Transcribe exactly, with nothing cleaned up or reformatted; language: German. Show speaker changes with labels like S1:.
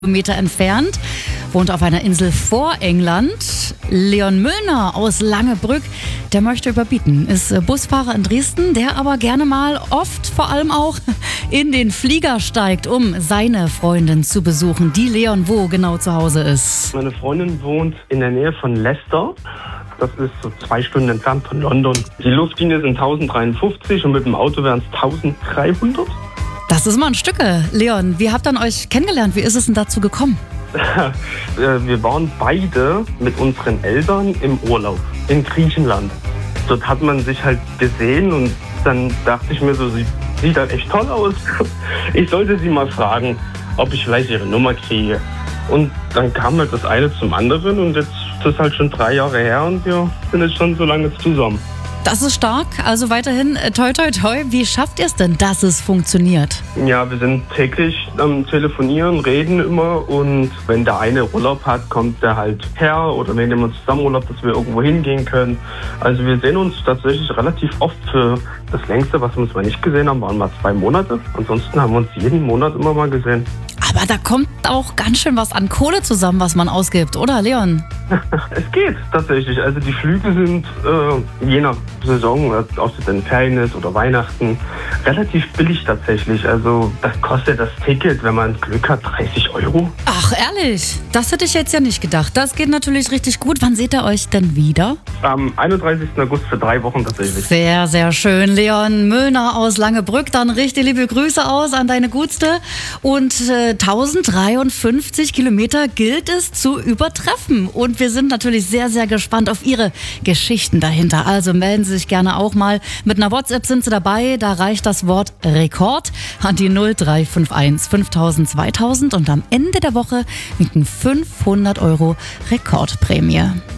S1: Kilometer entfernt, wohnt auf einer Insel vor England. Leon Müllner aus Langebrück, der möchte überbieten, ist Busfahrer in Dresden, der aber gerne mal, oft vor allem auch, in den Flieger steigt, um seine Freundin zu besuchen, die Leon wo genau zu Hause ist.
S2: Meine Freundin wohnt in der Nähe von Leicester. Das ist so zwei Stunden entfernt von London. Die Luftlinie sind tausenddreiundfünfzig und mit dem Auto wären es tausenddreihundert.
S1: Das ist mal ein Stücke. Leon, wie habt ihr euch kennengelernt? Wie ist es denn dazu gekommen?
S2: Wir waren beide mit unseren Eltern im Urlaub in Griechenland. Dort hat man sich halt gesehen und dann dachte ich mir so, sie sieht halt echt toll aus. Ich sollte sie mal fragen, ob ich vielleicht ihre Nummer kriege. Und dann kam halt das eine zum anderen und jetzt ist das halt schon drei Jahre her und wir sind jetzt schon so lange zusammen.
S1: Das ist stark, also weiterhin toi toi toi. Wie schafft ihr es denn, dass es funktioniert?
S2: Ja, wir sind täglich am Telefonieren, reden immer und wenn der eine Urlaub hat, kommt der halt her oder wir nehmen uns zusammen Urlaub, dass wir irgendwo hingehen können. Also wir sehen uns tatsächlich relativ oft. Für das längste, was wir uns mal nicht gesehen haben, waren mal zwei Monate. Ansonsten haben wir uns jeden Monat immer mal gesehen.
S1: Aber da kommt auch ganz schön was an Kohle zusammen, was man ausgibt, oder Leon?
S2: Es geht tatsächlich. Also die Flüge sind äh, je nach Saison, ob es denn Ferien ist oder Weihnachten, relativ billig tatsächlich. Also das kostet das Ticket, wenn man Glück hat, dreißig Euro.
S1: Ach ehrlich, das hätte ich jetzt ja nicht gedacht. Das geht natürlich richtig gut. Wann seht ihr euch denn wieder?
S2: Am einunddreißigsten August für drei Wochen tatsächlich.
S1: Sehr, sehr schön. Leon Müllner aus Langebrück, dann richtig liebe Grüße aus an deine Gutste. Und äh, tausenddreiundfünfzig Kilometer gilt es zu übertreffen. Und wir sind natürlich sehr, sehr gespannt auf Ihre Geschichten dahinter. Also melden Sie sich gerne auch mal. Mit einer WhatsApp sind Sie dabei. Da reicht das Wort Rekord an die null drei fünf eins fünftausend zweitausend. Und am Ende der Woche winken fünfhundert Euro Rekordprämie.